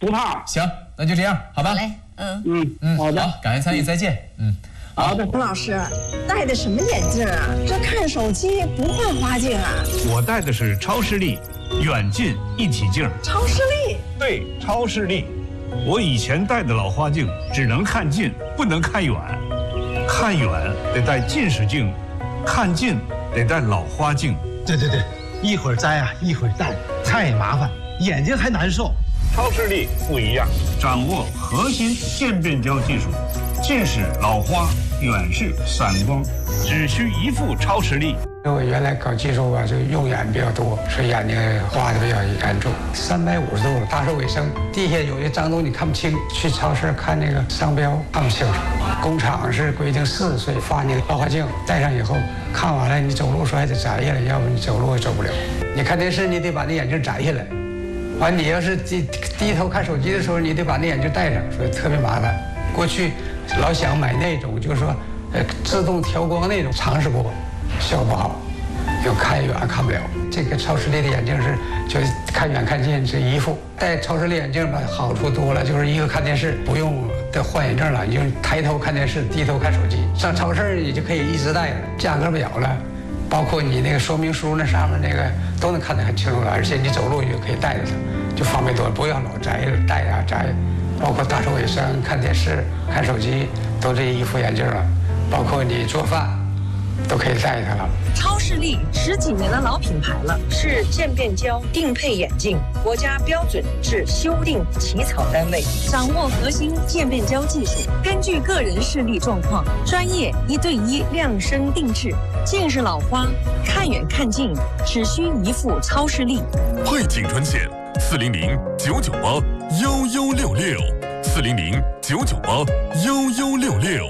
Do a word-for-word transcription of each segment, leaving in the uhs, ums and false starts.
不怕。 行，那就这样，好吧？ 好嘞，嗯嗯嗯， 好的， 好，感谢参与，再见。嗯， 好的。 吴老师戴的什么眼镜啊？这看手机不换花镜啊？ 我戴的是超视力远近一体镜。 超视力？ 对，超视力。我以前戴的老花镜只能看近，不能看远。看远得戴近视镜，看近得戴老花镜。 对对对，一会儿摘啊，一会儿戴，太麻烦，眼睛还难受。 超视力不一样，掌握核心渐变焦技术，近视、老花、远视、散光，只需一副超视力。 我原来搞技术吧，就用眼比较多，所以眼睛花的比较严重。三百五十度了，打扫卫生，地下有些脏东西看不清，去超市看那个商标看不清楚。工厂是规定四十岁发那个老花镜，戴上以后看完了，你走路时候还得摘下来，要不你走路也走不了。你看电视，你得把那眼镜摘下来。完，你要是低低头看手机的时候，你得把那眼镜戴上，所以特别麻烦。过去老想买那种，就是说，呃，自动调光那种，尝试过。效果不好，又看远看不了。这个超视力的眼镜是就看远看近是一副。戴超视力眼镜吧，好处多了，就是一个看电视不用的换眼镜了，你就抬头看电视，低头看手机。上超市你就可以一直戴了，价格表了，包括你那个说明书那上面那个都能看得很清楚了，而且你走路也可以带着它，就方便多了，不要老摘戴呀摘。包括打扫卫生、看电视、看手机，都这一副眼镜了。包括你做饭。都可以戴它了。 超视力十几年的老品牌了，是渐变焦定配眼镜，国家标准制修订起草单位，掌握核心渐变焦技术，根据个人视力状况，专业一对一量身定制。近视老花，看远看近，只需一副超视力。 汇景专线四零零九九八幺幺六六，四零零九九八幺幺六六。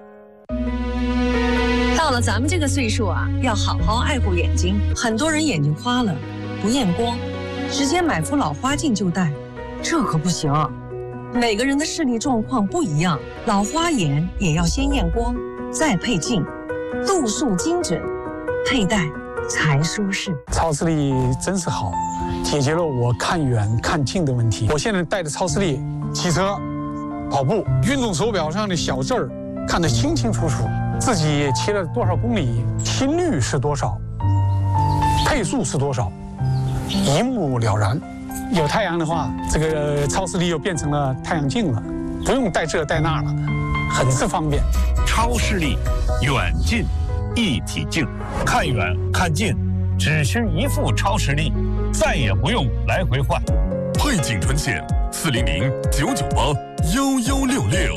到了咱们这个岁数啊，要好好爱护眼睛。很多人眼睛花了，不验光，直接买副老花镜就戴，这可不行。每个人的视力状况不一样，老花眼也要先验光，再配镜，度数精准，佩戴才舒适。 超视力真是好，解决了我看远看近的问题。我现在戴着超视力，骑车、跑步，运动手表上的小字儿看得清清楚楚。自己骑了多少公里，心率是多少，配速是多少，一目了然。有太阳的话，这个超视力又变成了太阳镜了，不用带这带那了，很是方便。 超视力远近一体镜，看远看近只需一副超视力，再也不用来回换。 汇景专线四零零九九八幺幺六六。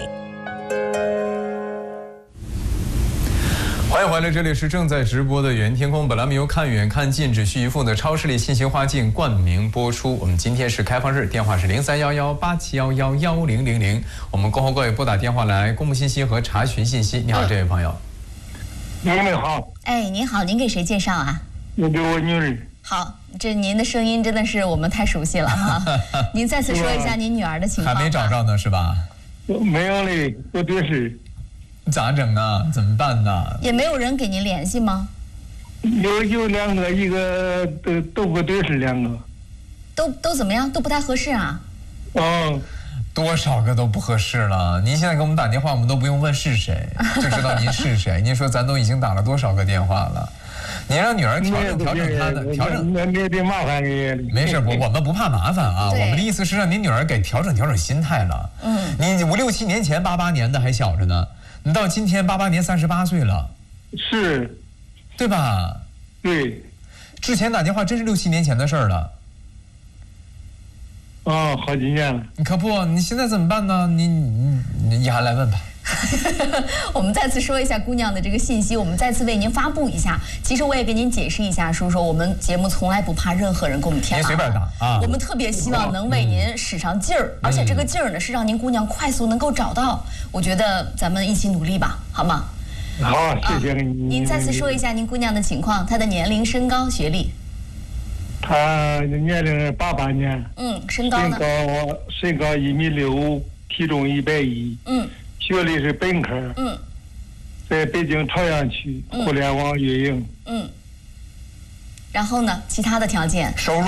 欢迎回来，这里是正在直播的远天空。本栏目由看远看近只需一副的超视力信息花镜冠名播出。我们今天是开放日，电话是零三幺幺八七幺幺幺零零零。我们恭候各位拨打电话来公布信息和查询信息。你好，这位朋友。 您好。 哎，您好，您给谁介绍啊？ 我给我女儿。 好，这您的声音真的是我们太熟悉了哈。您再次说一下您女儿的情况。 还没找着呢是吧？ 没有嘞，我这是。 咋整啊？怎么办呢？ 也没有人给您联系吗？ 有有两个，一个都都不对是两个。 都都怎么样？都不太合适啊？ 哦， 多少个都不合适了。您现在给我们打电话，我们都不用问是谁，就知道您是谁。您说咱都已经打了多少个电话了？您让女儿调整调整她的调整， 那那得麻烦你。 没事，我我们不怕麻烦啊。我们的意思是让您女儿给调整调整心态了。嗯，你五六七年前八八年的还小着呢。你到今天八八年三十八岁了， 是， 对吧？ 对。 之前打电话真是六七年前的事儿了。 哦，好几年了。 你可不，你现在怎么办呢？你你你遗憾来问吧。 我们再次说一下姑娘的这个信息，我们再次为您发布一下。其实我也给您解释一下，叔叔，我们节目从来不怕任何人给我们添麻烦， 您随便打啊。 我们特别希望能为您使上劲儿，嗯、而且这个劲儿呢是让您姑娘快速能够找到。我觉得咱们一起努力吧，好吗？ 好，谢谢您。 您再次说一下您姑娘的情况，她的年龄、身高、学历。 她年龄八八年。 嗯，身高呢？ 身高身高一米六，体重一百一。嗯。学历是本科。嗯。在北京朝阳区互联网运营。嗯。 然后呢？其他的条件？ 收入。